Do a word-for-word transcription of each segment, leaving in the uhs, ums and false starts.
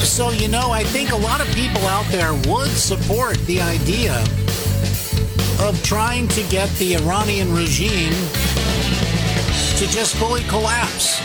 So, you know, I think a lot of people out there would support the idea of trying to get the Iranian regime to just fully collapse.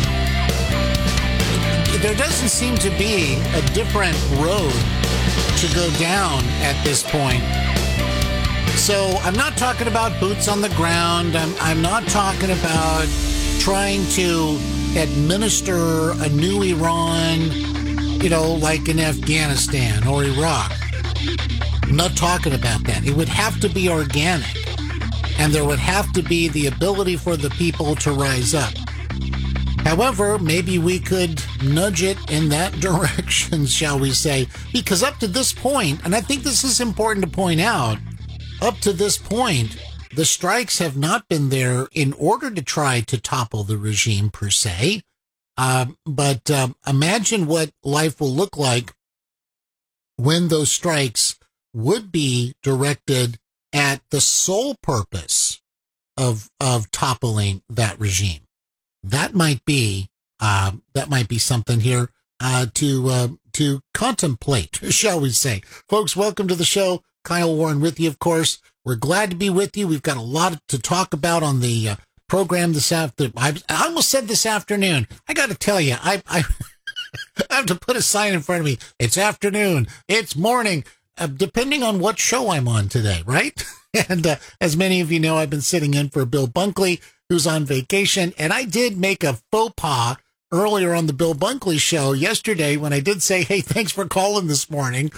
There doesn't seem to be a different road to go down at this point. So I'm not talking about boots on the ground. I'm, I'm not talking about trying to administer a new Iran, you know, like in Afghanistan or Iraq. I'm not talking about that. It would have to be organic. And there would have to be the ability for the people to rise up. However, maybe we could nudge it in that direction, shall we say, because up to this point, and I think this is important to point out, up to this point, the strikes have not been there in order to try to topple the regime per se. Uh, but uh, imagine what life will look like when those strikes would be directed at the sole purpose of of toppling that regime. That might be uh, that might be something here uh, to uh, to contemplate, shall we say? Folks, welcome to the show. Kyle Warren with you, of course. We're glad to be with you. We've got a lot to talk about on the uh, program this afternoon. I almost said this afternoon. I got to tell you, I, I, I have to put a sign in front of me. It's afternoon. It's morning, uh, depending on what show I'm on today, right? And uh, as many of you know, I've been sitting in for Bill Bunkley, who's on vacation. And I did make a faux pas earlier on the Bill Bunkley show yesterday when I did say, hey, thanks for calling this morning.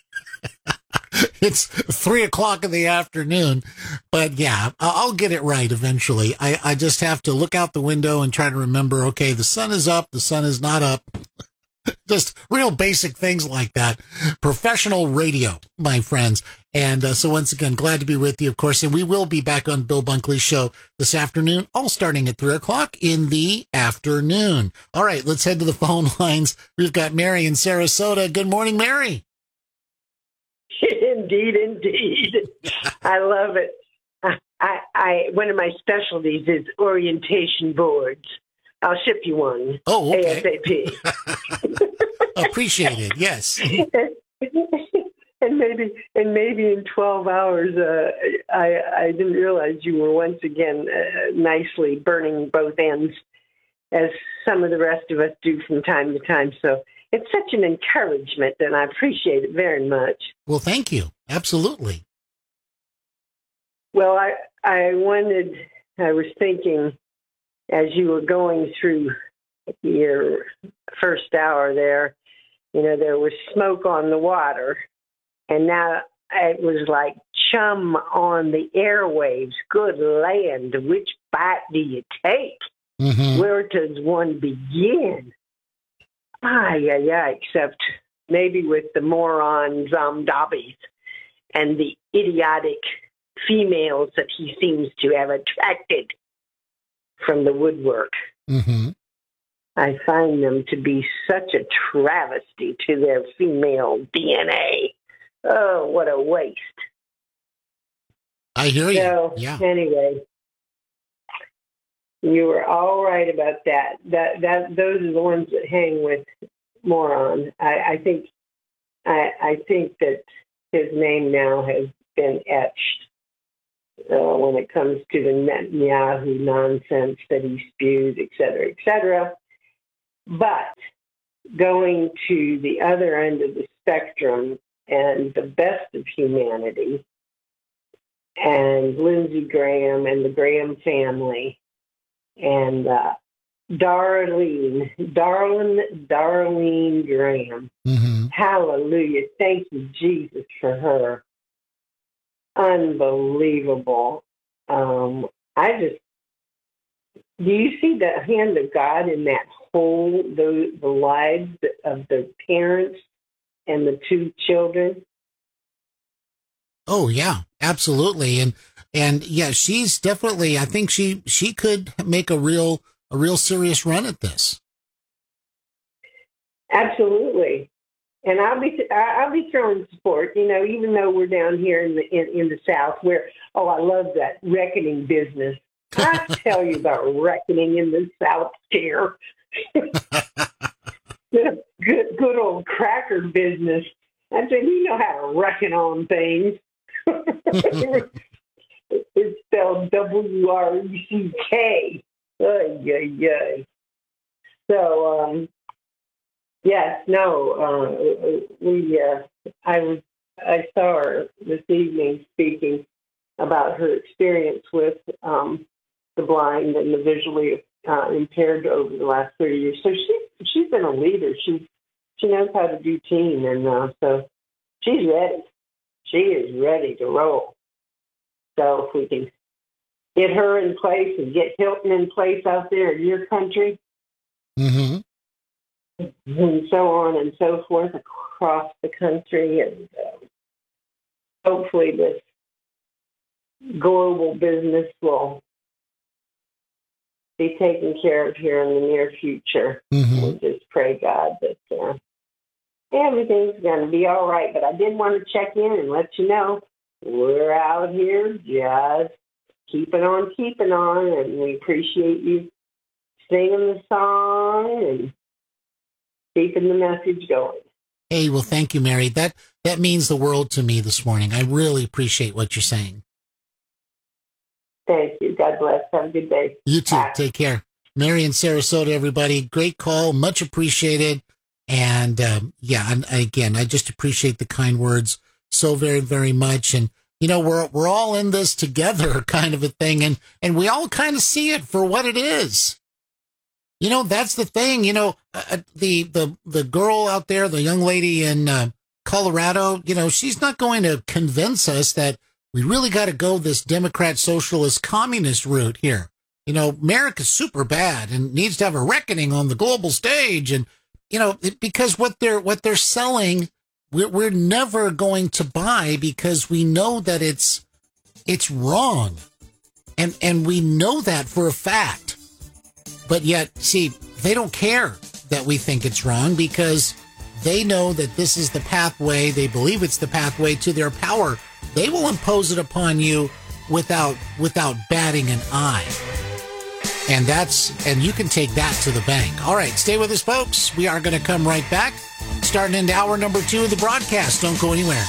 It's three o'clock in the afternoon, but yeah, I'll get it right eventually. I, I just have to look out the window and try to remember, okay, the sun is up, the sun is not up. Just real basic things like that. Professional radio, my friends. And uh, so once again, glad to be with you, of course. And we will be back on Bill Bunkley's show this afternoon, all starting at three o'clock in the afternoon. All right, let's head to the phone lines. We've got Mary in Sarasota. Good morning, Mary. Indeed, indeed. I love it. I, I, one of my specialties is orientation boards. I'll ship you one. Oh, okay. ASAP. Appreciate it. Yes. And maybe, and maybe in twelve hours, uh, I, I didn't realize you were once again uh, nicely burning both ends, as some of the rest of us do from time to time. So it's such an encouragement, and I appreciate it very much. Well, thank you. Absolutely. Well, I I wanted, I was thinking, as you were going through your first hour there, you know, there was smoke on the water, and now it was like chum on the airwaves. Good land, which bite do you take? Mm-hmm. Where does one begin? Ah, yeah, yeah, except maybe with the moron Zamdabis and the idiotic females that he seems to have attracted from the woodwork. Mm-hmm. I find them to be such a travesty to their female D N A. Oh, what a waste. I hear you. So, yeah. Anyway, you were all right about that. That that those are the ones that hang with moron. I, I think I, I think that his name now has been etched uh, when it comes to the Netanyahu nonsense that he spews, et cetera, et cetera. But going to the other end of the spectrum and the best of humanity, and Lindsey Graham and the Graham family, and uh, Darlene, Darlene, Darlene Graham. Mm-hmm. Hallelujah. Thank you, Jesus, for her. Unbelievable. Um, I just, do you see the hand of God in that whole, the, the lives of the parents and the two children? Oh, yeah, absolutely. And, and yeah, she's definitely, I think she, she could make a real, a real serious run at this. Absolutely. And I'll be, I'll be throwing support, you know, even though we're down here in the, in, in the South where, oh, I love that reckoning business. I tell you about reckoning in the South here. good, good, good old cracker business. I said, we know how to reckon on things. It's spelled W R E C K. Ay, ay, ay. So, um, yes, no, uh, we, uh, I was, I saw her this evening speaking about her experience with um, the blind and the visually uh, impaired over the last thirty years. So she, she's been a leader. She, she knows how to do team, and uh, so she's ready. She is ready to roll. So if we can get her in place and get Hilton in place out there in your country, mm-hmm. and so on and so forth across the country, and uh, hopefully this global business will be taken care of here in the near future. Mm-hmm. We'll just pray, God, that uh, everything's going to be all right. But I did want to check in and let you know we're out here just keeping on, keeping on, and we appreciate you singing the song and keeping the message going. Hey, well, thank you, Mary. That that means the world to me this morning. I really appreciate what you're saying. Thank you. God bless. Have a good day. You too. Bye. Take care. Mary in Sarasota, everybody. Great call. Much appreciated. And um, yeah, and again, I just appreciate the kind words so very, very much. And, you know, we're we're all in this together kind of a thing. And, and we all kind of see it for what it is. You know, that's the thing. You know, uh, the, the, the girl out there, the young lady in uh, Colorado, you know, she's not going to convince us that we really got to go this Democrat, socialist, communist route here. You know, America's super bad and needs to have a reckoning on the global stage. And, you know, because what they're what they're selling, we're, we're never going to buy because we know that it's it's wrong. And and we know that for a fact. But yet, see, they don't care that we think it's wrong because they know that this is the pathway. They believe it's the pathway to their power. They will impose it upon you without without batting an eye. And that's and you can take that to the bank. All right, stay with us, folks. We are going to come right back, starting into hour number two of the broadcast. Don't go anywhere.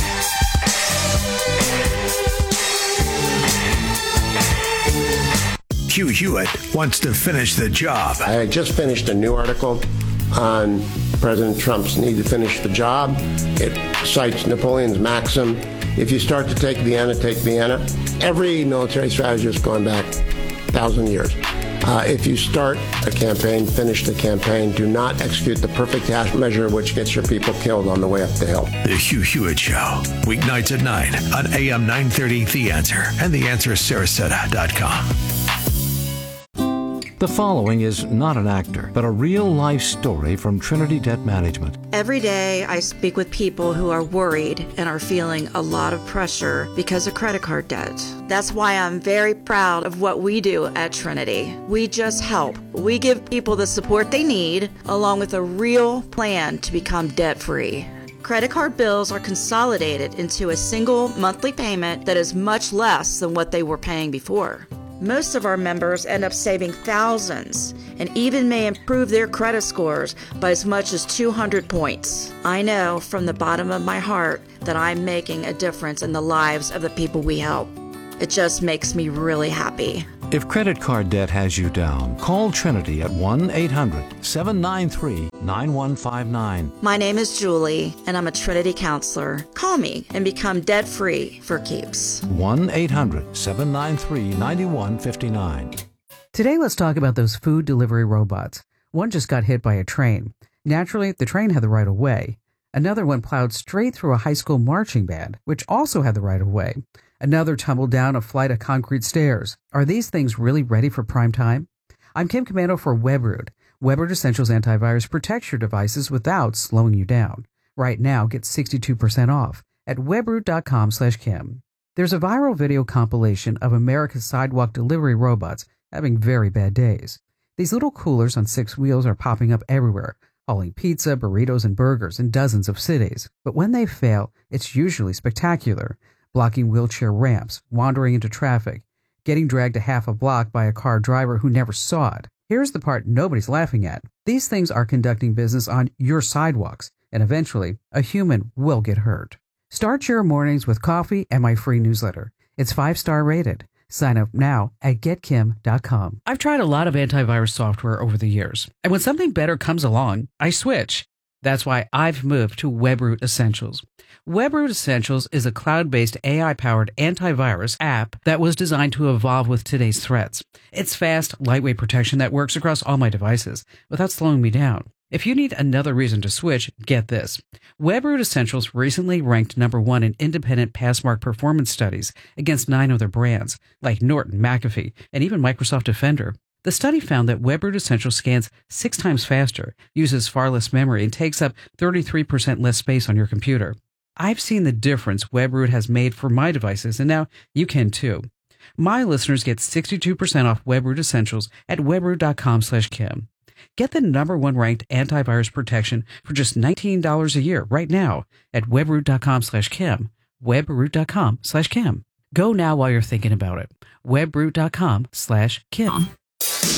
Hugh Hewitt wants to finish the job. I just finished a new article on President Trump's need to finish the job. It cites Napoleon's maxim, if you start to take Vienna, take Vienna. Every military strategist going back a thousand years. Uh, if you start a campaign, finish the campaign. Do not execute the perfect half measure which gets your people killed on the way up the hill. The Hugh Hewitt Show, weeknights at nine on A M nine thirty The Answer and the answer sarasota dot com. The following is not an actor, but a real-life story from Trinity Debt Management. Every day I speak with people who are worried and are feeling a lot of pressure because of credit card debt. That's why I'm very proud of what we do at Trinity. We just help. We give people the support they need, along with a real plan to become debt-free. Credit card bills are consolidated into a single monthly payment that is much less than what they were paying before. Most of our members end up saving thousands and even may improve their credit scores by as much as two hundred points. I know from the bottom of my heart that I'm making a difference in the lives of the people we help. It just makes me really happy. If credit card debt has you down, call Trinity at one eight hundred seven nine three nine one five nine. My name is Julie, and I'm a Trinity counselor. Call me and become debt-free for keeps. one eight hundred seven nine three nine one five nine. Today, let's talk about those food delivery robots. One just got hit by a train. Naturally, the train had the right of way. Another one plowed straight through a high school marching band, which also had the right of way. Another tumbled down a flight of concrete stairs. Are these things really ready for prime time? I'm Kim Commando for WebRoot. WebRoot Essentials Antivirus protects your devices without slowing you down. Right now, get sixty-two percent off at webroot.com slash Kim. There's a viral video compilation of America's sidewalk delivery robots having very bad days. These little coolers on six wheels are popping up everywhere, hauling pizza, burritos, and burgers in dozens of cities. But when they fail, it's usually spectacular. Blocking wheelchair ramps, wandering into traffic, getting dragged a half a block by a car driver who never saw it. Here's the part nobody's laughing at. These things are conducting business on your sidewalks, and eventually a human will get hurt. Start your mornings with coffee and my free newsletter. It's five-star rated. Sign up now at get kim dot com. I've tried a lot of antivirus software over the years, and when something better comes along, I switch. That's why I've moved to WebRoot Essentials. WebRoot Essentials is a cloud-based A I-powered antivirus app that was designed to evolve with today's threats. It's fast, lightweight protection that works across all my devices without slowing me down. If you need another reason to switch, get this. WebRoot Essentials recently ranked number one in independent Passmark performance studies against nine other brands, like Norton, McAfee, and even Microsoft Defender. The study found that WebRoot Essentials scans six times faster, uses far less memory, and takes up thirty-three percent less space on your computer. I've seen the difference WebRoot has made for my devices, and now you can too. My listeners get sixty-two percent off WebRoot Essentials at webroot dot com slash Kim. Get the number one ranked antivirus protection for just nineteen dollars a year right now at webroot dot com slash Kim. webroot dot com slash Kim. Go now while you're thinking about it. webroot dot com slash Kim.